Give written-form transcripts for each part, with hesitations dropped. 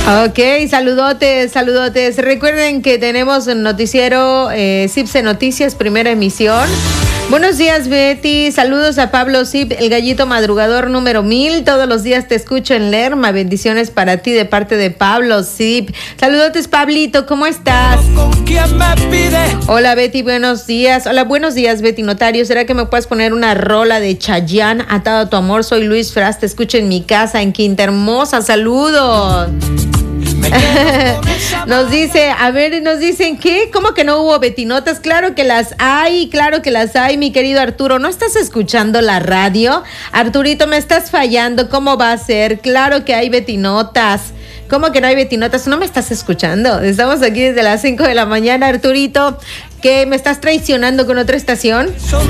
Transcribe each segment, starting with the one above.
Ok, saludotes. Recuerden que tenemos el noticiero CIPSE Noticias, primera emisión. Buenos días, Betty. Saludos a Pablo Zip, el gallito madrugador número 1000. Todos los días te escucho en Lerma. Bendiciones para ti de parte de Pablo Zip. Saludotes, Pablito. ¿Cómo estás? Hola, Betty. Buenos días. Hola, buenos días, Betty Notario. ¿Será que me puedes poner una rola de Chayanne, Atado a tu amor? Soy Luis Fras. Te escucho en mi casa en Quinta Hermosa. Saludos. Nos dicen que, ¿cómo que no hubo betinotas? Claro que las hay, mi querido Arturo. ¿No estás escuchando la radio? Arturito, me estás fallando, ¿cómo va a ser? Claro que hay betinotas. ¿Cómo que no hay betinotas? ¿No me estás escuchando? Estamos aquí desde las 5 de la mañana, Arturito. ¿Qué? ¿Me estás traicionando con otra estación?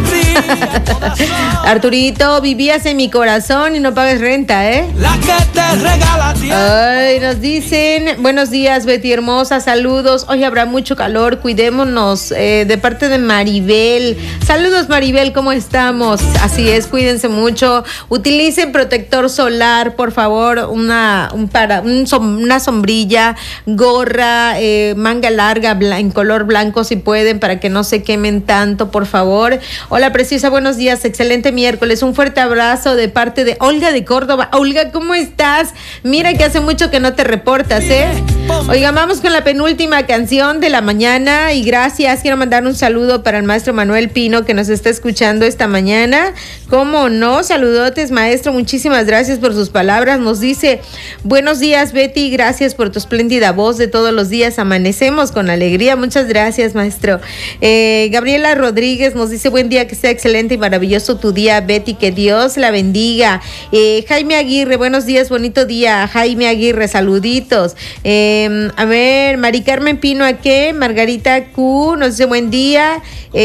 Arturito, vivías en mi corazón y no pagas renta, ¿eh? La que te regala tiempo. Ay, nos dicen, buenos días, Betty hermosa, saludos. Hoy habrá mucho calor, cuidémonos, de parte de Maribel. Saludos, Maribel, ¿cómo estamos? Así es, cuídense mucho. Utilicen protector solar, por favor, una sombrilla, gorra, manga larga, en color blanco si pueden, para que no se quemen tanto, por favor. Hola, preciosa, buenos días, excelente miércoles. Un fuerte abrazo de parte de Olga de Córdoba. Olga, ¿cómo estás? Mira que hace mucho que no te reportas, ¿eh? Oiga, vamos con la penúltima canción de la mañana y gracias. Quiero mandar un saludo para el maestro Manuel Pino que nos está escuchando esta mañana. ¿Cómo no? Saludotes, maestro. Muchísimas gracias por sus palabras. Nos dice, buenos días, Betty. Gracias por tu espléndida voz de todos los días. Amanecemos con alegría. Muchas gracias, maestro. Gabriela Rodríguez nos dice, buen día, que sea excelente y maravilloso tu día, Betty, que Dios la bendiga. Jaime Aguirre, buenos días, bonito día, Jaime Aguirre, saluditos. A ver, Mari Carmen Pino, ¿a qué? Margarita Q nos dice, buen día.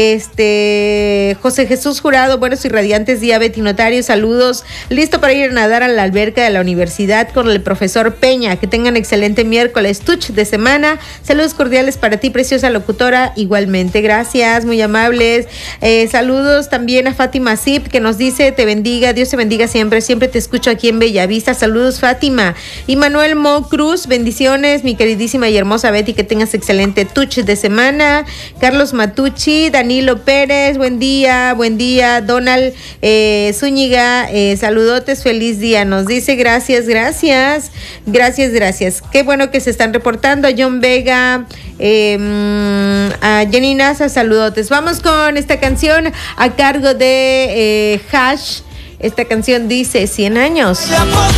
José Jesús Jurado, buenos y radiantes día, Betty Notario, saludos. Listo para ir a nadar a la alberca de la universidad con el profesor Peña. Que tengan excelente miércoles, tuch de semana. Saludos cordiales para ti, preciosa locutora, igualmente. Gracias, muy amables. Saludos también a Fátima Zip, que nos dice, te bendiga, Dios te bendiga siempre te escucho aquí en Bellavista. Saludos, Fátima. Y Manuel Mo Cruz, bendiciones, mi queridísima y hermosa Betty, que tengas excelente tuch de semana. Carlos Matucci, Danilo Pérez, buen día. Donald Zúñiga, saludotes, feliz día, nos dice, gracias. Qué bueno que se están reportando. A John Vega, a Jenny Nasa, saludotes. Vamos con esta canción a cargo de Hash. Esta canción dice 100 años.